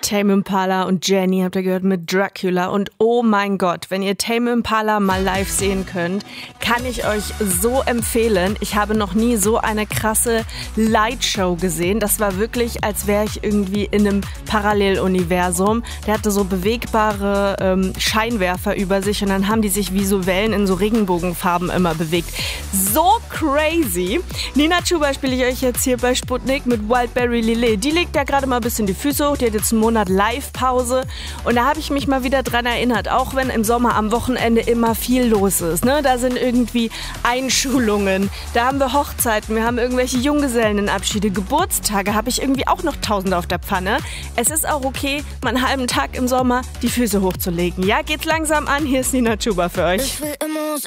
Tame Impala und Jenny habt ihr gehört mit Dracula. Und oh mein Gott, wenn ihr Tame Impala mal live sehen könnt, kann ich euch so empfehlen. Ich habe noch nie so eine krasse Lightshow gesehen. Das war wirklich, als wäre ich irgendwie in einem Paralleluniversum. Der hatte so bewegbare Scheinwerfer über sich und dann haben die sich wie so Wellen in so Regenbogenfarben immer bewegt. So crazy. Nina Chuba spiele ich euch jetzt hier bei Sputnik mit Wildberry Lillet. Die legt ja gerade mal ein bisschen die Füße hoch. Die hat jetzt einen Monat Live-Pause. Und da habe ich mich mal wieder dran erinnert, auch wenn im Sommer am Wochenende immer viel los ist. Ne? Da sind irgendwie Einschulungen, da haben wir Hochzeiten, wir haben irgendwelche Junggesellenabschiede, Geburtstage, habe ich irgendwie auch noch 1000 auf der Pfanne. Es ist auch okay, mal einen halben Tag im Sommer die Füße hochzulegen. Ja, geht's langsam an. Hier ist Nina Chuba für euch.